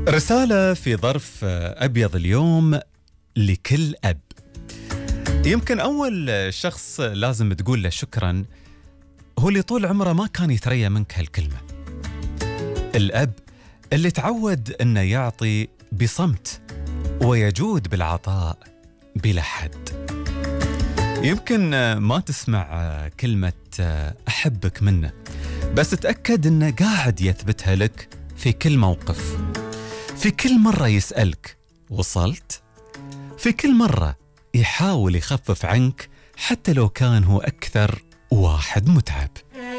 رسالة في ظرف أبيض اليوم لكل أب. يمكن أول شخص لازم تقول له شكرا هو اللي طول عمره ما كان يتريى منك هالكلمة. الأب اللي تعود أنه يعطي بصمت ويجود بالعطاء بلا حد. يمكن ما تسمع كلمة أحبك منه، بس تأكد أنه قاعد يثبتها لك في كل موقف، في كل مرة يسألك وصلت، في كل مرة يحاول يخفف عنك حتى لو كان هو أكثر واحد متعب.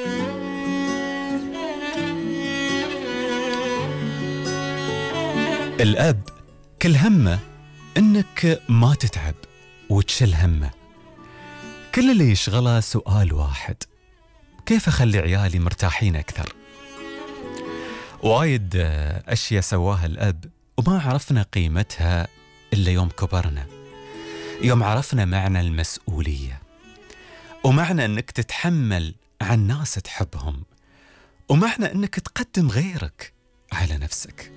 الأب كل همه إنك ما تتعب وتشل همه. كل اللي يشغله سؤال واحد: كيف أخلي عيالي مرتاحين أكثر؟ وايد أشياء سواها الأب وما عرفنا قيمتها إلا يوم كبرنا، يوم عرفنا معنى المسؤولية ومعنى أنك تتحمل عن ناس تحبهم ومعنى أنك تقدم غيرك على نفسك.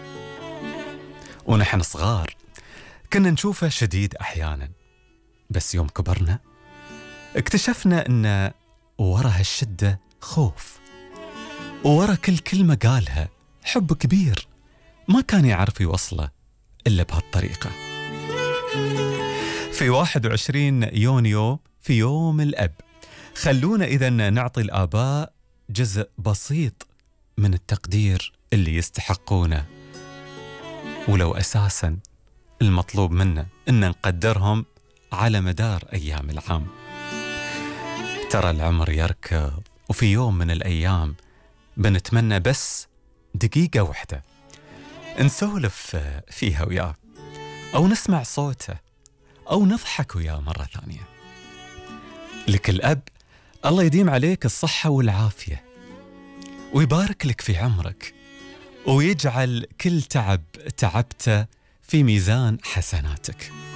ونحن صغار كنا نشوفه شديد أحيانا، بس يوم كبرنا اكتشفنا أن ورا هالشدة خوف، وورا كل كلمة قالها حب كبير ما كان يعرف يوصله إلا بهالطريقة. في 21 يونيو في يوم الأب، خلونا إذا نعطي الآباء جزء بسيط من التقدير اللي يستحقونه، ولو أساساً المطلوب منا إن نقدرهم على مدار أيام العام. ترى العمر يركض، وفي يوم من الأيام بنتمنى بس دقيقة واحدة نسولف فيها وياه، أو نسمع صوته، أو نضحك وياه مرة ثانية. لك الأب الله يديم عليك الصحة والعافية ويبارك لك في عمرك، ويجعل كل تعب تعبته في ميزان حسناتك.